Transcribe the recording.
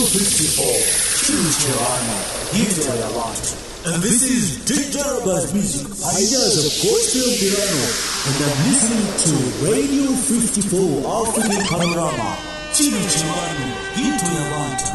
54, Chimichurana, Hito Yavantu. And this is DJ Jaraba's music, ideas of gospel piano, and I'm listening to Radio 54 African Panorama, Chimichurana, Hito Yavantu.